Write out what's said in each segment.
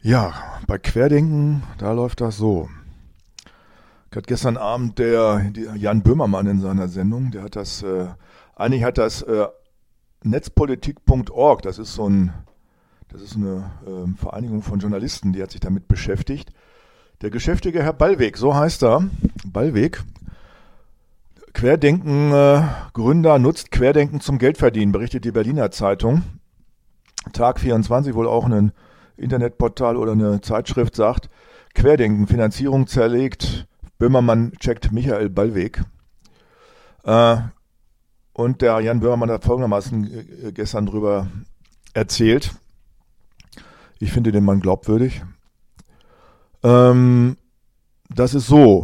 Ja, bei Querdenken, da läuft das so. Hat gestern Abend der Jan Böhmermann in seiner Sendung, der hat eigentlich hat das netzpolitik.org, das ist eine Vereinigung von Journalisten, die hat sich damit beschäftigt. Der geschäftige Herr Ballweg, so heißt er, Ballweg, Querdenken-Gründer nutzt Querdenken zum Geldverdienen, berichtet die Berliner Zeitung. Tag 24, wohl auch ein Internetportal oder eine Zeitschrift, sagt, Querdenken, Finanzierung zerlegt, Böhmermann checkt Michael Ballweg. Und der Jan Böhmermann hat folgendermaßen gestern drüber erzählt. Ich finde den Mann glaubwürdig. Das ist so.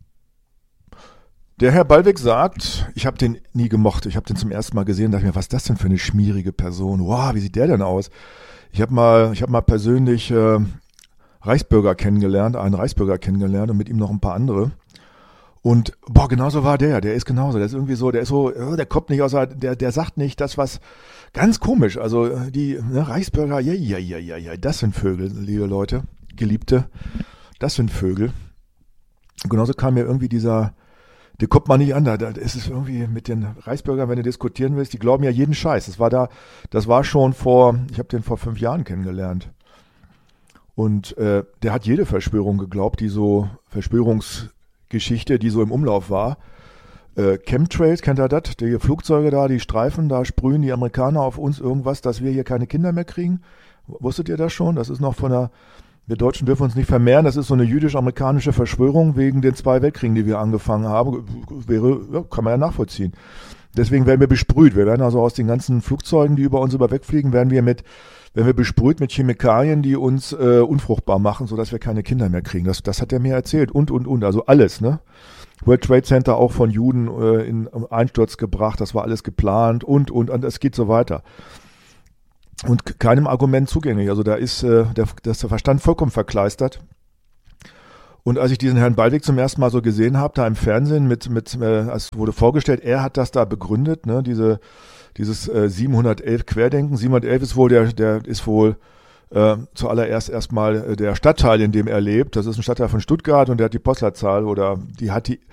Der Herr Ballweg sagt, ich habe den nie gemocht. Ich habe den zum ersten Mal gesehen und dachte mir, was ist das denn für eine schmierige Person? Wow, wie sieht der denn aus? Ich habe mal persönlich einen Reichsbürger kennengelernt und mit ihm noch ein paar andere. Und genauso war der. Der ist genauso. Der ist irgendwie so, der kommt nicht aus, der sagt nicht das, was ganz komisch. Also Reichsbürger, ja, das sind Vögel, liebe Leute, Geliebte, das sind Vögel. Und genauso kam mir irgendwie der kommt man nicht an, da ist es irgendwie mit den Reichsbürgern, wenn du diskutieren willst, die glauben ja jeden Scheiß. Ich habe den vor 5 Jahren kennengelernt. Und der hat jede Verschwörung geglaubt, Verschwörungsgeschichte, die so im Umlauf war. Chemtrails, kennt ihr das? Die Flugzeuge da, die Streifen, da sprühen die Amerikaner auf uns irgendwas, dass wir hier keine Kinder mehr kriegen. Wusstet ihr das schon? Das ist noch wir Deutschen dürfen uns nicht vermehren. Das ist so eine jüdisch-amerikanische Verschwörung wegen den 2 Weltkriegen, die wir angefangen haben. Kann man ja nachvollziehen. Deswegen werden wir besprüht. Wir werden also aus den ganzen Flugzeugen, die über uns wegfliegen, werden wir besprüht mit Chemikalien, die uns unfruchtbar machen, sodass wir keine Kinder mehr kriegen. Das hat er mir erzählt. Und. Also alles, ne? World Trade Center auch von Juden in Einsturz gebracht. Das war alles geplant und. Es geht so weiter. Und keinem Argument zugänglich. Also da ist der Verstand vollkommen verkleistert. Und als ich diesen Herrn Ballweg zum ersten Mal so gesehen habe, da im Fernsehen es wurde vorgestellt, er hat das da begründet, ne, dieses 711 Querdenken. 711 ist wohl zuallererst erstmal der Stadtteil, in dem er lebt. Das ist ein Stadtteil von Stuttgart und der hat die Postleitzahl oder die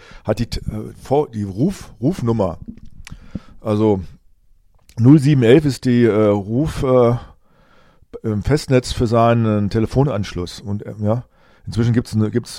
Rufnummer. Also 0711 ist die Festnetz für seinen Telefonanschluss. Und inzwischen gibt's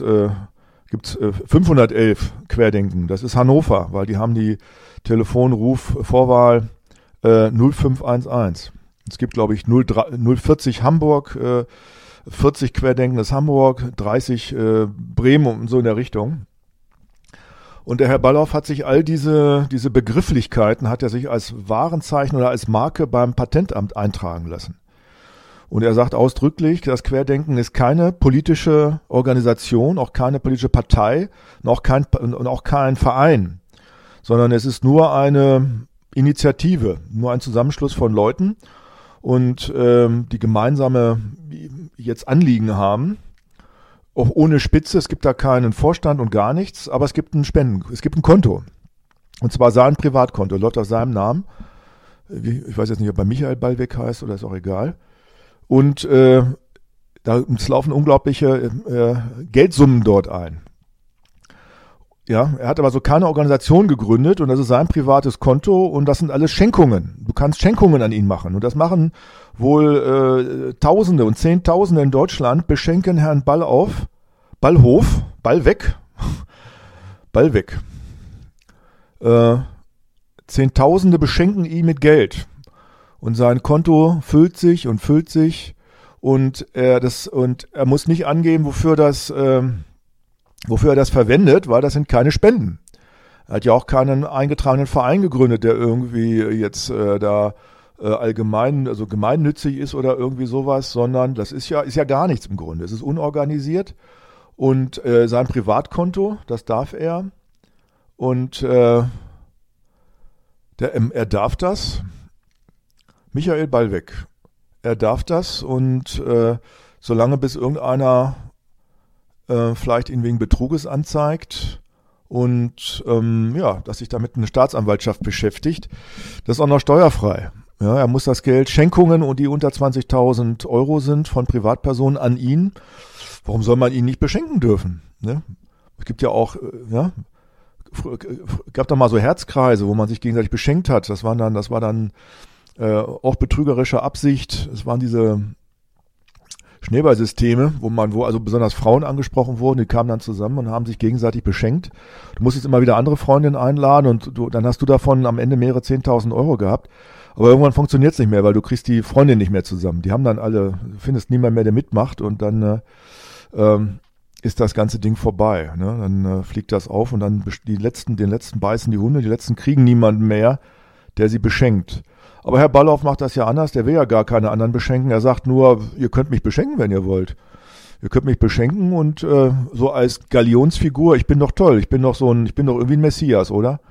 511 Querdenken. Das ist Hannover, weil die haben die Telefonrufvorwahl 0511. Es gibt, glaube ich, 040 Hamburg, 40 Querdenken ist Hamburg, 30 Bremen und so in der Richtung. Und der Herr Balloff hat sich all diese Begrifflichkeiten hat er sich als Warenzeichen oder als Marke beim Patentamt eintragen lassen. Und er sagt ausdrücklich, das Querdenken ist keine politische Organisation, auch keine politische Partei und auch kein Verein, sondern es ist nur eine Initiative, nur ein Zusammenschluss von Leuten und die gemeinsame jetzt Anliegen haben. Auch ohne Spitze, es gibt da keinen Vorstand und gar nichts, aber es gibt ein Konto. Und zwar sein Privatkonto, läuft auf seinem Namen. Ich weiß jetzt nicht, ob er Michael Ballweg heißt oder ist auch egal. Und es laufen unglaubliche Geldsummen dort ein. Ja, er hat aber so keine Organisation gegründet und das ist sein privates Konto und das sind alles Schenkungen. Du kannst Schenkungen an ihn machen und das machen wohl Tausende und Zehntausende in Deutschland, beschenken Herrn Ballweg. Zehntausende beschenken ihn mit Geld und sein Konto füllt sich und er muss nicht angeben, wofür er das verwendet, weil das sind keine Spenden. Er hat ja auch keinen eingetragenen Verein gegründet, der irgendwie jetzt gemeinnützig ist oder irgendwie sowas, sondern das ist ja gar nichts im Grunde. Es ist unorganisiert und sein Privatkonto, das darf er und er darf das. Michael Ballweg, er darf das und solange bis irgendeiner vielleicht ihn wegen Betruges anzeigt und dass sich damit eine Staatsanwaltschaft beschäftigt, das ist auch noch steuerfrei. Ja, er muss das Geld, Schenkungen und die unter 20.000 Euro sind von Privatpersonen an ihn. Warum soll man ihn nicht beschenken dürfen? Ne? Es gibt ja auch, gab da mal so Herzkreise, wo man sich gegenseitig beschenkt hat. Das war dann auch betrügerische Absicht. Es waren diese Schneeballsysteme, wo also besonders Frauen angesprochen wurden, die kamen dann zusammen und haben sich gegenseitig beschenkt. Du musstest immer wieder andere Freundinnen einladen und dann hast du davon am Ende mehrere 10.000 Euro gehabt. Aber irgendwann funktioniert es nicht mehr, weil du kriegst die Freundin nicht mehr zusammen. Die haben dann alle, du findest niemand mehr, der mitmacht und dann ist das ganze Ding vorbei. Ne? Dann fliegt das auf und dann den letzten beißen die Hunde, die letzten kriegen niemanden mehr, der sie beschenkt. Aber Herr Balloff macht das ja anders, der will ja gar keine anderen beschenken. Er sagt nur, ihr könnt mich beschenken, wenn ihr wollt. Ihr könnt mich beschenken und so als Galionsfigur, ich bin doch toll, ich bin doch irgendwie ein Messias, oder?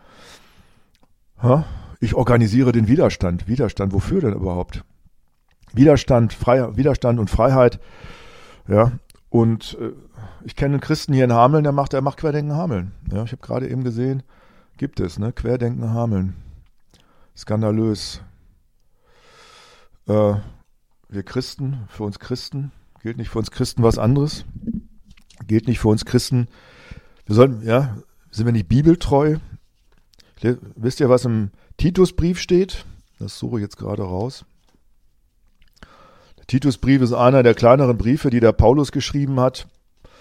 Ich organisiere den Widerstand. Widerstand, wofür denn überhaupt? Widerstand und Freiheit, ja. Und ich kenne einen Christen hier in Hameln, der macht Querdenken Hameln. Ja, ich habe gerade eben gesehen, gibt es, ne? Querdenken Hameln. Skandalös. Wir Christen, für uns Christen, gilt nicht für uns Christen was anderes. Gilt nicht für uns Christen, sind wir nicht bibeltreu? Wisst ihr, was im Titusbrief steht? Das suche ich jetzt gerade raus. Der Titusbrief ist einer der kleineren Briefe, die der Paulus geschrieben hat.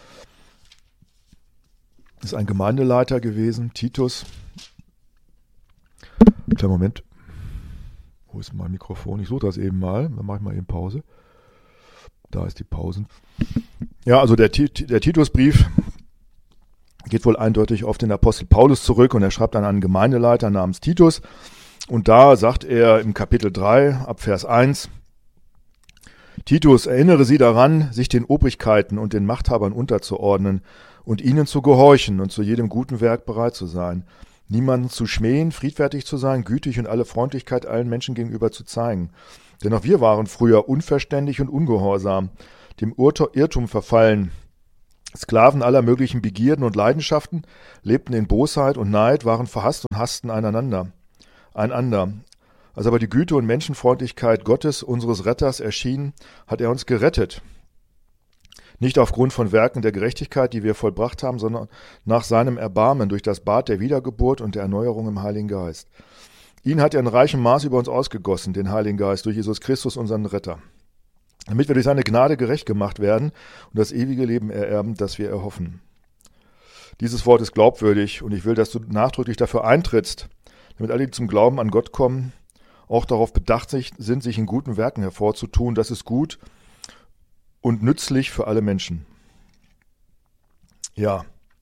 Ist ein Gemeindeleiter gewesen, Titus. Kleinen Moment. Wo ist mein Mikrofon? Ich suche das eben mal. Dann mache ich mal eben Pause. Da ist die Pause. Ja, also der Titusbrief geht wohl eindeutig auf den Apostel Paulus zurück und er schreibt an einen Gemeindeleiter namens Titus. Und da sagt er im Kapitel 3 ab Vers 1, Titus, erinnere sie daran, sich den Obrigkeiten und den Machthabern unterzuordnen und ihnen zu gehorchen und zu jedem guten Werk bereit zu sein, niemanden zu schmähen, friedfertig zu sein, gütig und alle Freundlichkeit allen Menschen gegenüber zu zeigen. Denn auch wir waren früher unverständig und ungehorsam, dem Irrtum verfallen, Sklaven aller möglichen Begierden und Leidenschaften, lebten in Bosheit und Neid, waren verhasst und hassten einander. Als aber die Güte und Menschenfreundlichkeit Gottes, unseres Retters, erschien, hat er uns gerettet. Nicht aufgrund von Werken der Gerechtigkeit, die wir vollbracht haben, sondern nach seinem Erbarmen durch das Bad der Wiedergeburt und der Erneuerung im Heiligen Geist. Ihn hat er in reichem Maß über uns ausgegossen, den Heiligen Geist, durch Jesus Christus, unseren Retter, damit wir durch seine Gnade gerecht gemacht werden und das ewige Leben ererben, das wir erhoffen. Dieses Wort ist glaubwürdig und ich will, dass du nachdrücklich dafür eintrittst, damit alle, die zum Glauben an Gott kommen, auch darauf bedacht sind, sich in guten Werken hervorzutun. Das ist gut und nützlich für alle Menschen. Ja,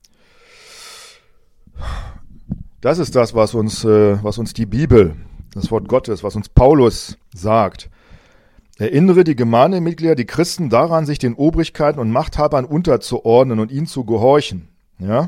das ist das, was uns die Bibel, das Wort Gottes, was uns Paulus sagt. Erinnere die Gemeindemitglieder, die Christen daran, sich den Obrigkeiten und Machthabern unterzuordnen und ihnen zu gehorchen. Ja?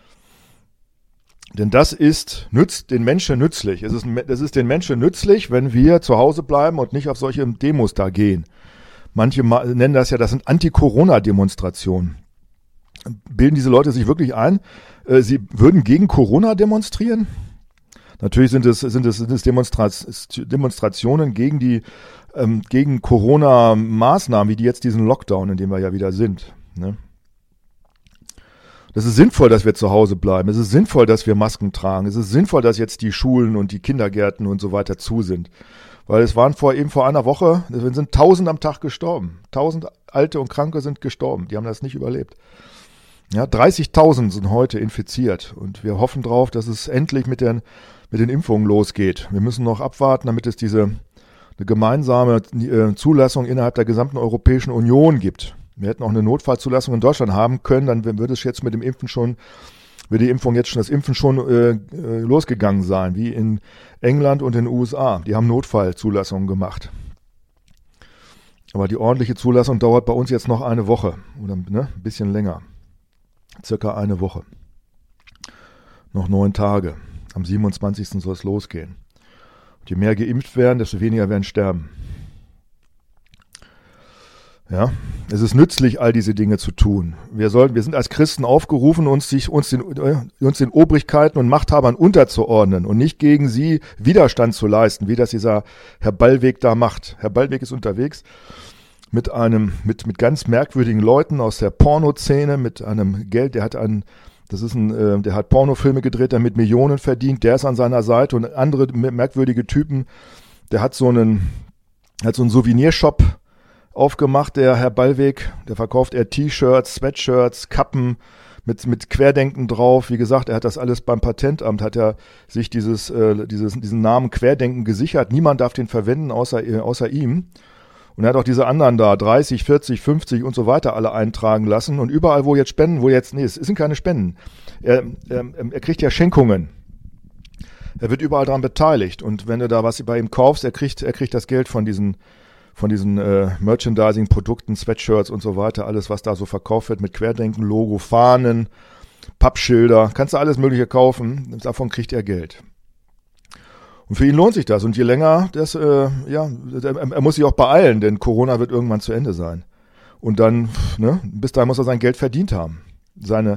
Denn das nützt den Menschen nützlich. Es ist den Menschen nützlich, wenn wir zu Hause bleiben und nicht auf solche Demos da gehen. Manche nennen das sind Anti-Corona-Demonstrationen. Bilden diese Leute sich wirklich ein, sie würden gegen Corona demonstrieren? Natürlich sind es Demonstrationen gegen Corona-Maßnahmen, wie die jetzt diesen Lockdown, in dem wir ja wieder sind. Ne? Das ist sinnvoll, dass wir zu Hause bleiben. Es ist sinnvoll, dass wir Masken tragen. Es ist sinnvoll, dass jetzt die Schulen und die Kindergärten und so weiter zu sind. Weil es waren vor einer Woche, es sind 1000 am Tag gestorben. 1000 Alte und Kranke sind gestorben. Die haben das nicht überlebt. Ja, 30.000 sind heute infiziert. Und wir hoffen drauf, dass es endlich mit den Impfungen losgeht. Wir müssen noch abwarten, damit es eine gemeinsame Zulassung innerhalb der gesamten Europäischen Union gibt. Wir hätten auch eine Notfallzulassung in Deutschland haben können, dann würde es jetzt mit dem Impfen das Impfen schon losgegangen sein, wie in England und in den USA. Die haben Notfallzulassungen gemacht. Aber die ordentliche Zulassung dauert bei uns jetzt noch eine Woche oder ein bisschen länger. Circa eine Woche. Noch 9 Tage. Am 27. soll es losgehen. Und je mehr geimpft werden, desto weniger werden sterben. Ja, Es ist nützlich, all diese Dinge zu tun. Wir sind als Christen aufgerufen, uns den Obrigkeiten und Machthabern unterzuordnen und nicht gegen sie Widerstand zu leisten, wie das dieser Herr Ballweg da macht. Herr Ballweg ist unterwegs mit ganz merkwürdigen Leuten aus der Pornoszene, mit einem Geld, der hat Pornofilme gedreht, der mit Millionen verdient, der ist an seiner Seite und andere merkwürdige Typen, der hat so einen Souvenirshop aufgemacht, der Herr Ballweg, der verkauft T-Shirts, Sweatshirts, Kappen mit Querdenken drauf. Wie gesagt, er hat das alles beim Patentamt, hat er sich diesen Namen Querdenken gesichert. Niemand darf den verwenden, außer ihm. Und er hat auch diese anderen da, 30, 40, 50 und so weiter, alle eintragen lassen. Und überall, es sind keine Spenden. Er kriegt ja Schenkungen. Er wird überall daran beteiligt. Und wenn du da was bei ihm kaufst, er kriegt das Geld von diesen Merchandising-Produkten, Sweatshirts und so weiter, alles, was da so verkauft wird mit Querdenken-Logo, Fahnen, Pappschilder, kannst du alles Mögliche kaufen, davon kriegt er Geld. Und für ihn lohnt sich das. Und je länger er muss sich auch beeilen, denn Corona wird irgendwann zu Ende sein. Und dann, bis dahin muss er sein Geld verdient haben. Er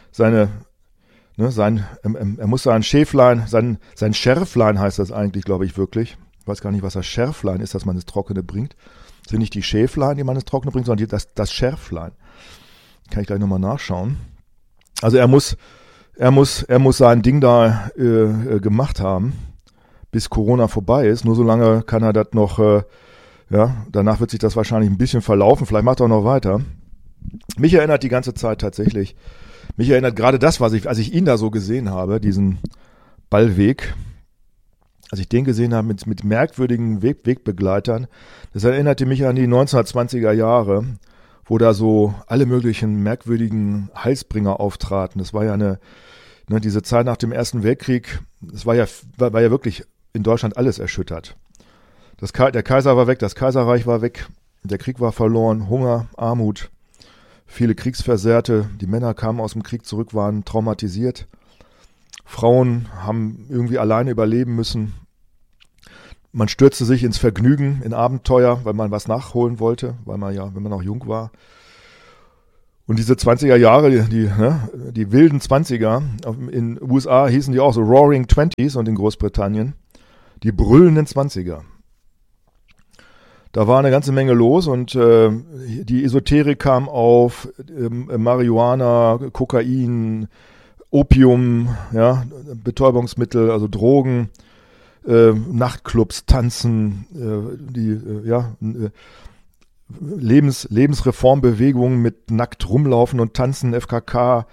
muss sein Schäflein, sein Schärflein heißt das eigentlich, glaube ich, wirklich. Ich weiß gar nicht, was das Schärflein ist, dass man ins Trockene bringt. Das sind nicht die Schäflein, die man ins Trockene bringt, sondern das Schärflein. Kann ich gleich nochmal nachschauen. Also er muss sein Ding da gemacht haben, bis Corona vorbei ist. Nur so lange kann er das noch, danach wird sich das wahrscheinlich ein bisschen verlaufen. Vielleicht macht er auch noch weiter. Mich erinnert die ganze Zeit tatsächlich, gerade das, als ich ihn da so gesehen habe, diesen Ballweg, als ich den gesehen habe mit merkwürdigen Wegbegleitern, das erinnerte mich an die 1920er Jahre, wo da so alle möglichen merkwürdigen Heilsbringer auftraten. Das war ja diese Zeit nach dem Ersten Weltkrieg, das war ja wirklich in Deutschland alles erschüttert. Der Kaiser war weg, das Kaiserreich war weg, der Krieg war verloren, Hunger, Armut, viele Kriegsversehrte, die Männer kamen aus dem Krieg zurück, waren traumatisiert. Frauen haben irgendwie alleine überleben müssen. Man stürzte sich ins Vergnügen, in Abenteuer, weil man was nachholen wollte, wenn man noch jung war. Und diese 20er Jahre, die wilden 20er, in den USA hießen die auch so Roaring Twenties und in Großbritannien, die brüllenden 20er. Da war eine ganze Menge los und die Esoterik kam auf, Marihuana, Kokain, Opium, Betäubungsmittel, also Drogen, Nachtclubs, Tanzen, Lebensreformbewegungen mit nackt rumlaufen und tanzen, FKK,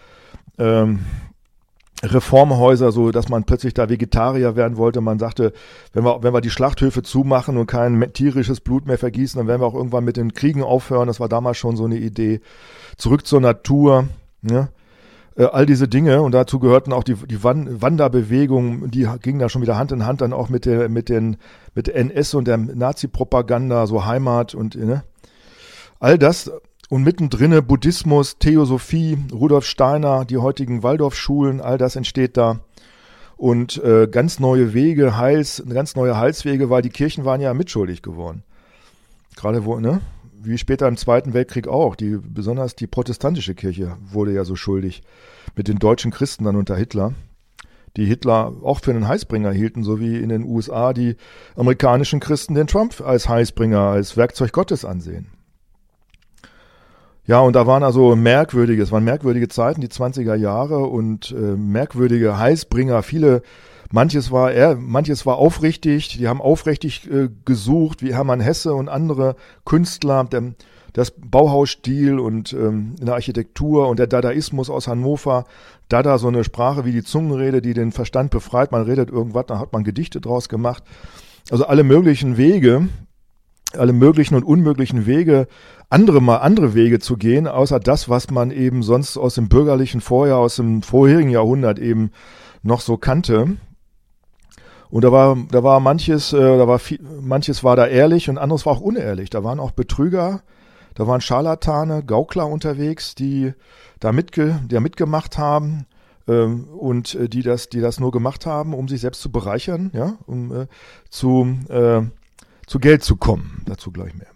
Reformhäuser, so dass man plötzlich da Vegetarier werden wollte. Man sagte, wenn wir die Schlachthöfe zumachen und kein tierisches Blut mehr vergießen, dann werden wir auch irgendwann mit den Kriegen aufhören. Das war damals schon so eine Idee. Zurück zur Natur, all diese Dinge, und dazu gehörten auch die Wanderbewegung, die ging da schon wieder Hand in Hand dann auch mit der NS und der Nazi-Propaganda, so Heimat und all das. Und mittendrin Buddhismus, Theosophie, Rudolf Steiner, die heutigen Waldorfschulen, all das entsteht da. Und ganz neue Heilswege, weil die Kirchen waren ja mitschuldig geworden. Gerade wie später im Zweiten Weltkrieg auch. Besonders die protestantische Kirche wurde ja so schuldig mit den deutschen Christen dann unter Hitler, die Hitler auch für einen Heilsbringer hielten, so wie in den USA die amerikanischen Christen den Trump als Heilsbringer, als Werkzeug Gottes ansehen. Ja, und da waren es waren merkwürdige Zeiten, die 20er Jahre, und merkwürdige Heilsbringer. Manches war aufrichtig, die haben aufrichtig gesucht, wie Hermann Hesse und andere Künstler, das Bauhausstil und in der Architektur und der Dadaismus aus Hannover. Dada, so eine Sprache wie die Zungenrede, die den Verstand befreit. Man redet irgendwas, dann hat man Gedichte draus gemacht. Also alle möglichen und unmöglichen Wege, andere Wege zu gehen, außer das, was man eben sonst aus dem aus dem vorherigen Jahrhundert eben noch so kannte. Und manches war da ehrlich und anderes war auch unehrlich. Da waren auch Betrüger, da waren Scharlatane, Gaukler unterwegs, die mitgemacht haben und die das nur gemacht haben, um sich selbst zu bereichern, um zu Geld zu kommen. Dazu gleich mehr.